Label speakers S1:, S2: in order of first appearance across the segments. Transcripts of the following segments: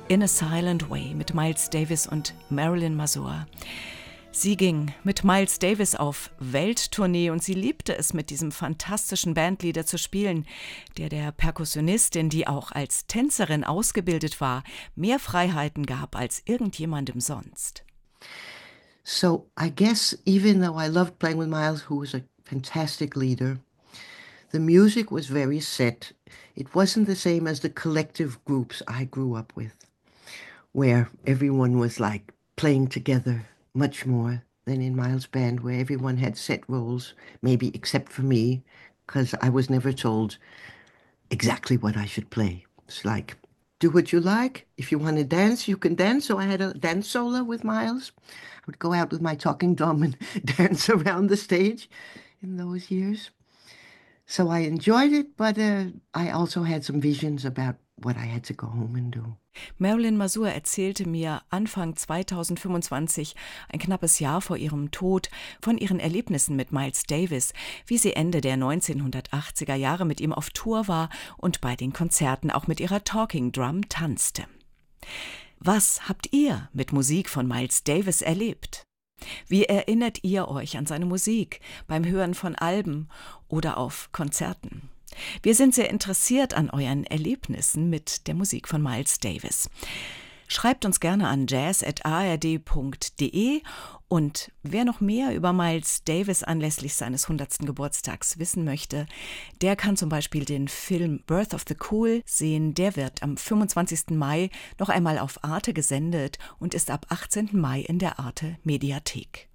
S1: In a Silent Way mit Miles Davis und Marilyn Mazur. Sie ging mit Miles Davis auf Welttournee und sie liebte es, mit diesem fantastischen Bandleader zu spielen, der Perkussionistin, die auch als Tänzerin ausgebildet war, mehr Freiheiten gab als irgendjemandem sonst.
S2: So I guess even though I loved playing with Miles, who was a fantastic leader, the music was very set. It wasn't the same as the collective groups I grew up with, where everyone was like playing together much more than in Miles' band, where everyone had set roles, maybe except for me, because I was never told exactly what I should play. It's like, do what you like. If you want to dance, you can dance. So I had a dance solo with Miles. I would go out with my talking drum and dance around the stage in those years. So I enjoyed it, but I also had some visions about what I had to go home and do.
S1: Marilyn Mazur erzählte mir Anfang 2025, ein knappes Jahr vor ihrem Tod, von ihren Erlebnissen mit Miles Davis, wie sie Ende der 1980er Jahre mit ihm auf Tour war und bei den Konzerten auch mit ihrer Talking Drum tanzte. Was habt ihr mit Musik von Miles Davis erlebt? Wie erinnert ihr euch an seine Musik beim Hören von Alben oder auf Konzerten? Wir sind sehr interessiert an euren Erlebnissen mit der Musik von Miles Davis. Schreibt uns gerne an jazz@ard.de und wer noch mehr über Miles Davis anlässlich seines 100. Geburtstags wissen möchte, der kann zum Beispiel den Film Birth of the Cool sehen. Der wird am 25. Mai noch einmal auf Arte gesendet und ist ab 18. Mai in der Arte Mediathek.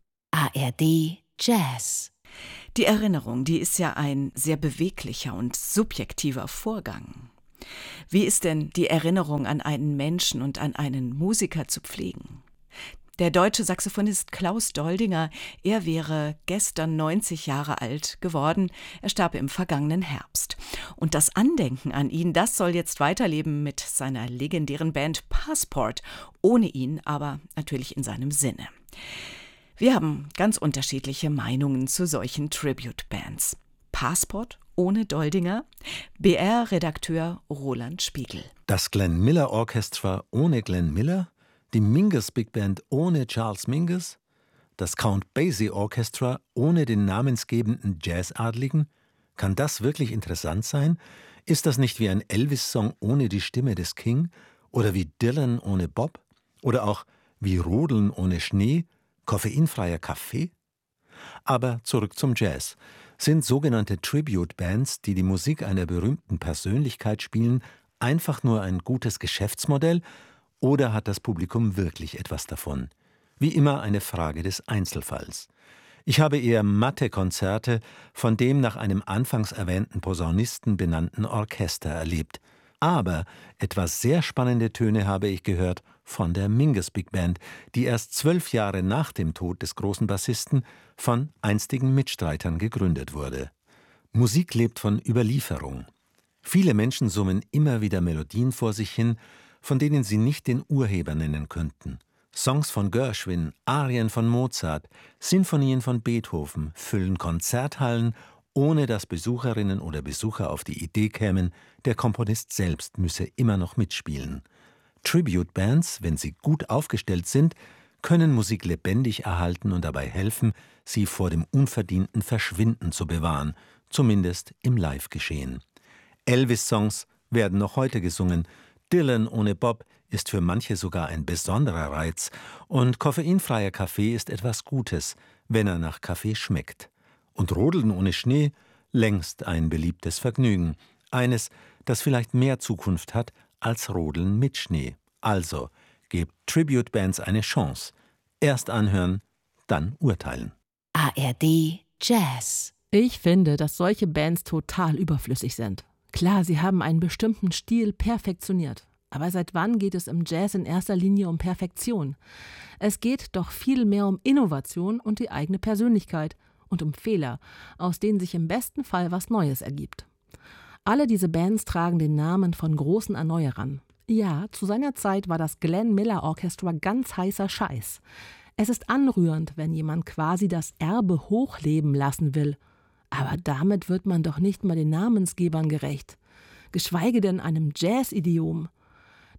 S3: ARD Jazz.
S1: Die Erinnerung, die ist ja ein sehr beweglicher und subjektiver Vorgang. Wie ist denn die Erinnerung an einen Menschen und an einen Musiker zu pflegen? Der deutsche Saxophonist Klaus Doldinger, er wäre gestern 90 Jahre alt geworden. Er starb im vergangenen Herbst. Und das Andenken an ihn, das soll jetzt weiterleben mit seiner legendären Band Passport. Ohne ihn, aber natürlich in seinem Sinne. Wir haben ganz unterschiedliche Meinungen zu solchen Tribute-Bands. Passport ohne Doldinger? BR-Redakteur Roland Spiegel.
S4: Das Glenn Miller Orchestra ohne Glenn Miller? Die Mingus Big Band ohne Charles Mingus? Das Count Basie Orchestra ohne den namensgebenden Jazzadligen? Kann das wirklich interessant sein? Ist das nicht wie ein Elvis-Song ohne die Stimme des King? Oder wie Dylan ohne Bob? Oder auch wie Rodeln ohne Schnee? Koffeinfreier Kaffee? Aber zurück zum Jazz. Sind sogenannte Tribute-Bands, die die Musik einer berühmten Persönlichkeit spielen, einfach nur ein gutes Geschäftsmodell oder hat das Publikum wirklich etwas davon? Wie immer eine Frage des Einzelfalls. Ich habe eher matte Konzerte von dem nach einem anfangs erwähnten Posaunisten benannten Orchester erlebt. Aber etwas sehr spannende Töne habe ich gehört von der Mingus Big Band, die erst 12 Jahre nach dem Tod des großen Bassisten von einstigen Mitstreitern gegründet wurde. Musik lebt von Überlieferung. Viele Menschen summen immer wieder Melodien vor sich hin, von denen sie nicht den Urheber nennen könnten. Songs von Gershwin, Arien von Mozart, Sinfonien von Beethoven füllen Konzerthallen, ohne dass Besucherinnen oder Besucher auf die Idee kämen, der Komponist selbst müsse immer noch mitspielen. Tribute-Bands, wenn sie gut aufgestellt sind, können Musik lebendig erhalten und dabei helfen, sie vor dem unverdienten Verschwinden zu bewahren, zumindest im Live-Geschehen. Elvis-Songs werden noch heute gesungen, Dylan ohne Bob ist für manche sogar ein besonderer Reiz und koffeinfreier Kaffee ist etwas Gutes, wenn er nach Kaffee schmeckt. Und Rodeln ohne Schnee, längst ein beliebtes Vergnügen. Eines, das vielleicht mehr Zukunft hat als Rodeln mit Schnee. Also, gebt Tribute-Bands eine Chance. Erst anhören, dann urteilen.
S3: ARD Jazz.
S5: Ich finde, dass solche Bands total überflüssig sind. Klar, sie haben einen bestimmten Stil perfektioniert. Aber seit wann geht es im Jazz in erster Linie um Perfektion? Es geht doch viel mehr um Innovation und die eigene Persönlichkeit und um Fehler, aus denen sich im besten Fall was Neues ergibt. Alle diese Bands tragen den Namen von großen Erneuerern. Ja, zu seiner Zeit war das Glenn Miller Orchestra ganz heißer Scheiß. Es ist anrührend, wenn jemand quasi das Erbe hochleben lassen will. Aber damit wird man doch nicht mal den Namensgebern gerecht. Geschweige denn einem Jazz-Idiom.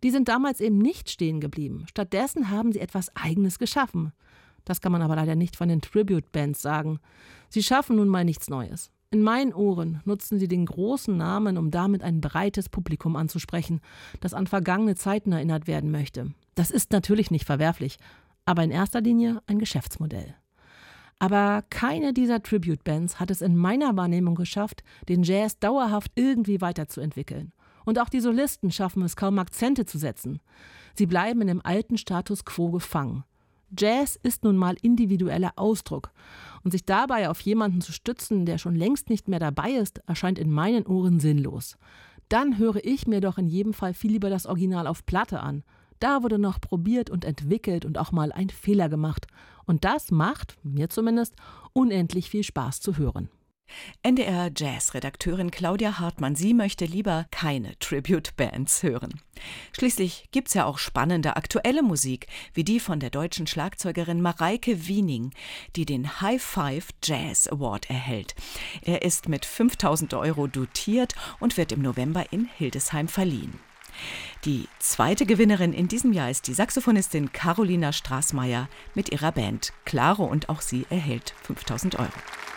S5: Die sind damals eben nicht stehen geblieben. Stattdessen haben sie etwas Eigenes geschaffen. Das kann man aber leider nicht von den Tribute-Bands sagen. Sie schaffen nun mal nichts Neues. In meinen Ohren nutzen sie den großen Namen, um damit ein breites Publikum anzusprechen, das an vergangene Zeiten erinnert werden möchte. Das ist natürlich nicht verwerflich, aber in erster Linie ein Geschäftsmodell. Aber keine dieser Tribute-Bands hat es in meiner Wahrnehmung geschafft, den Jazz dauerhaft irgendwie weiterzuentwickeln. Und auch die Solisten schaffen es kaum, Akzente zu setzen. Sie bleiben in dem alten Status quo gefangen. Jazz ist nun mal individueller Ausdruck. Und sich dabei auf jemanden zu stützen, der schon längst nicht mehr dabei ist, erscheint in meinen Ohren sinnlos. Dann höre ich mir doch in jedem Fall viel lieber das Original auf Platte an. Da wurde noch probiert und entwickelt und auch mal ein Fehler gemacht. Und das macht, mir zumindest, unendlich viel Spaß zu hören.
S1: NDR-Jazz-Redakteurin Claudia Hartmann, sie möchte lieber keine Tribute-Bands hören. Schließlich gibt's ja auch spannende aktuelle Musik, wie die von der deutschen Schlagzeugerin Mareike Wiening, die den High Five Jazz Award erhält. Er ist mit 5.000 € dotiert und wird im November in Hildesheim verliehen. Die zweite Gewinnerin in diesem Jahr ist die Saxophonistin Carolina Straßmeier mit ihrer Band Claro, und auch sie erhält 5.000 €.